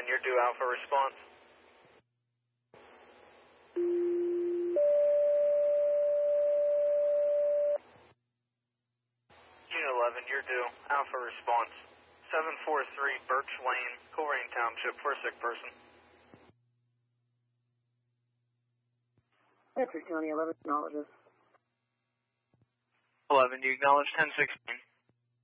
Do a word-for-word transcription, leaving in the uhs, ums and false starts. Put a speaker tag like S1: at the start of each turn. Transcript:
S1: eleven, you're due Alpha response. Unit eleven, you're due Alpha response. seven four three Birch Lane, Coleraine Township, for a sick person.
S2: Bedford County eleven acknowledges.
S1: eleven, you acknowledge ten sixteen.